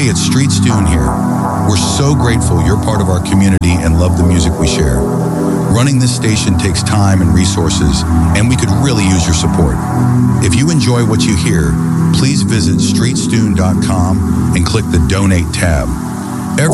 it's Streets Tune here. We're so grateful you're part of our community and love the music we share. Running this station takes time and resources, and we could really use your support. If you enjoy what you hear, please visit streetstune.com and click the Donate tab.